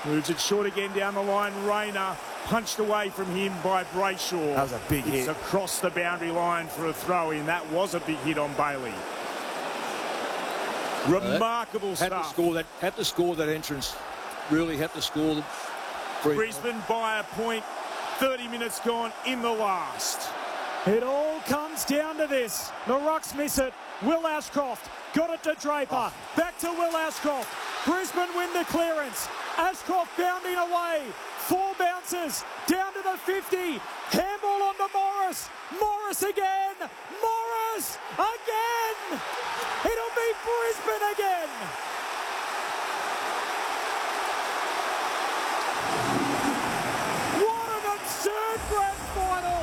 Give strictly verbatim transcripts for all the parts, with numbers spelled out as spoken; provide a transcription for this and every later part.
Moves it short again down the line. Rayner punched away from him by Brayshaw. That was a big it's hit. across the boundary line for a throw-in. That was a big hit on Bailey. Remarkable had stuff. To score that, had to score that entrance. Really had to score. Brisbane by a point. thirty minutes gone in the last. It all comes down to this. The Rucks miss it. Will Ashcroft got it to Draper. Oh. Back to Will Ashcroft. Brisbane win the clearance. Ashcroft bounding away. Four bounces. Down to the fifty. Handball on to Morris. Morris again. Morris again. It'll be Brisbane again. What an absurd grand final.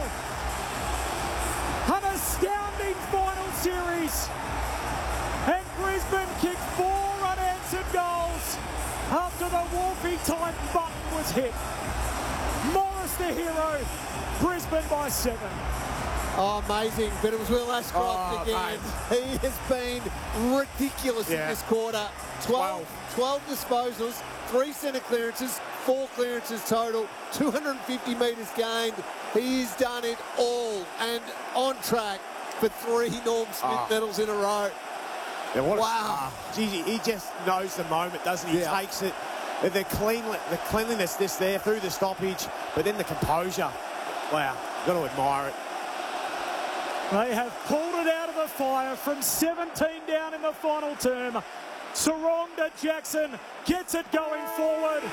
An astounding final series. And Brisbane kicked four unanswered goals after the Wolfie time button was hit. Morris the hero. Brisbane by seven. Oh, amazing. But it was Will Ashcroft oh, again. Mate. He has been ridiculous yeah. in this quarter. twelve, twelve disposals, three centre clearances, four clearances total, two hundred fifty metres gained. He's done it all and on track for three Norm Smith oh. medals in a row. Yeah, what wow. A, Gee, he just knows the moment, doesn't he? Yeah. He takes it. The, clean, the cleanliness this there through the stoppage, but then the composure. Wow, got to admire it. They have pulled it out of the fire from seventeen down in the final term. Sarong to Jackson gets it going forward.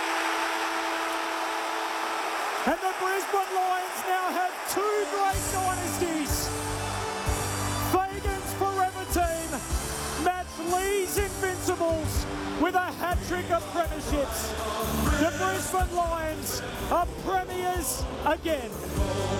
And the Brisbane Lions now have two great dynasties. Fagan's forever team match Lee's Invincibles with a hat-trick of premierships. The Brisbane Lions are premiers again.